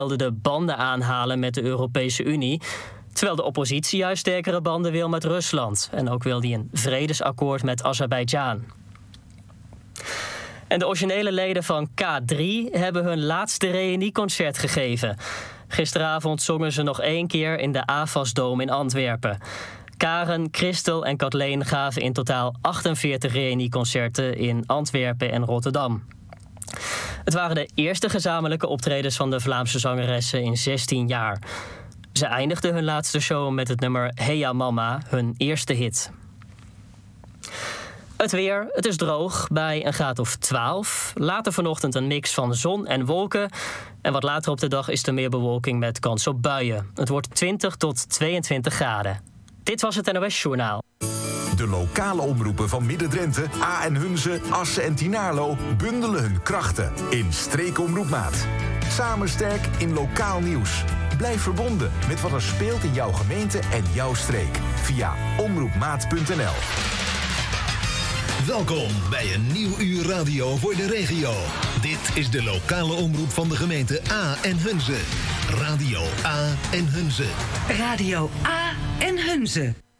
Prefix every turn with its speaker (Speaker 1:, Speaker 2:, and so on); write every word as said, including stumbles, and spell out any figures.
Speaker 1: de banden aanhalen met de Europese Unie, terwijl de oppositie juist sterkere banden wil met Rusland. En ook wil die een vredesakkoord met Azerbeidzjan. En de originele leden van K drie hebben hun laatste reunieconcert gegeven. Gisteravond zongen ze nog één keer in de AFAS-dome in Antwerpen. Karen, Christel en Kathleen gaven in totaal achtenveertig reunieconcerten in Antwerpen en Rotterdam. Het waren de eerste gezamenlijke optredens van de Vlaamse zangeressen in zestien jaar. Ze eindigden hun laatste show met het nummer Hey Ja Mama, hun eerste hit. Het weer, het is droog bij een graad of twaalf. Later vanochtend een mix van zon en wolken. En wat later op de dag is er meer bewolking met kans op buien. Het wordt twintig tot tweeëntwintig graden. Dit was het N O S-journaal.
Speaker 2: De lokale omroepen van Midden-Drenthe, A en Hunze, Assen en Tynaarlo bundelen hun krachten in Streekomroepmaat. Samen sterk in lokaal nieuws. Blijf verbonden met wat er speelt in jouw gemeente en jouw streek. Via omroepmaat punt n l.
Speaker 3: Welkom bij een nieuw uur radio voor de regio. Dit is de lokale omroep van de gemeente A en Hunze. Radio A en Hunze.
Speaker 4: Radio A en Hunze.